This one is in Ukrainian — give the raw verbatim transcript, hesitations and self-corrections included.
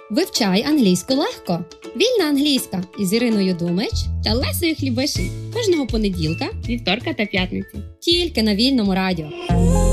Вивчай англійську легко. Вільна англійська із Іриною Думич та Лесею Хлібишин. Кожного понеділка, вівторка та п'ятниці. тільки на Вільному радіо.